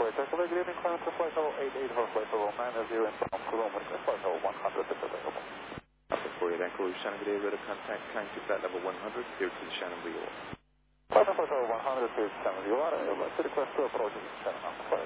Tower, takeaway, good evening, climb to flight level 88 for flight level 90 inbound Cologne, request flight level 100 is available. Alpha 48 Echo, Shannon Gray, radar contact, climb to flight level 100, here to Shannon Rio. Flight level 100 to Shannon Rio, to request to approach Shannon Alpha 48.